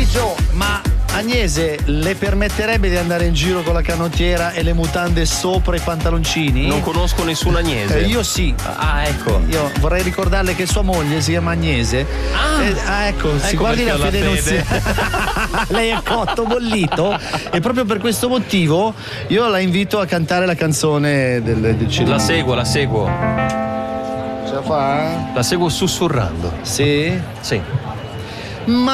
Gio, ma Agnese le permetterebbe di andare in giro con la canottiera e le mutande sopra i pantaloncini? Non conosco nessun Agnese. Io sì. Ah, ecco. Io vorrei ricordarle che sua moglie si chiama Agnese. Ecco, si guardi la fede nuziale. Lei è cotto, bollito. E proprio per questo motivo io la invito a cantare la canzone del cinema. La seguo. Ce la fa? La seguo sussurrando. Sì? Sì. Ma